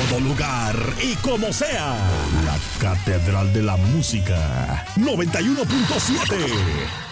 todo lugar y como sea. La Catedral de la Música 91.7.